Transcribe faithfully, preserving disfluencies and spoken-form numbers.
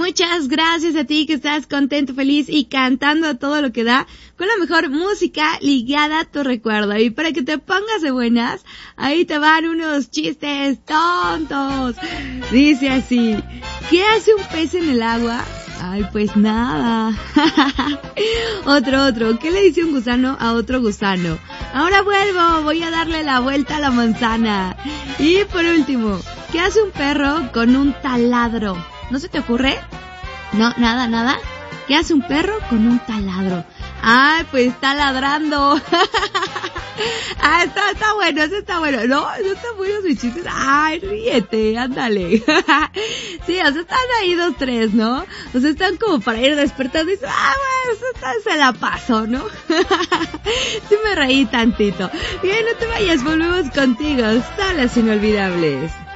Muchas gracias a ti que estás contento, feliz y cantando a todo lo que da con la mejor música ligada a tu recuerdo. Y para que te pongas de buenas, ahí te van unos chistes tontos. Dice así: ¿qué hace un pez en el agua? Ay, pues nada. Otro, otro. ¿Qué le dice un gusano a otro gusano? Ahora vuelvo, voy a darle la vuelta a la manzana. Y por último, ¿qué hace un perro con un taladro? ¿No se te ocurre? No, nada, nada. ¿Qué hace un perro con un taladro? Ay, pues está ladrando. Ah, está, está bueno, eso está bueno. No, no están buenos mis chistes. Ay, ríete, ándale. Sí, o sea, están ahí dos, tres, ¿no? O sea, están como para ir despertando y dices, ah, bueno, eso está, se la paso, ¿no? Sí me reí tantito. Bien, no te vayas, volvemos contigo. Salas inolvidables.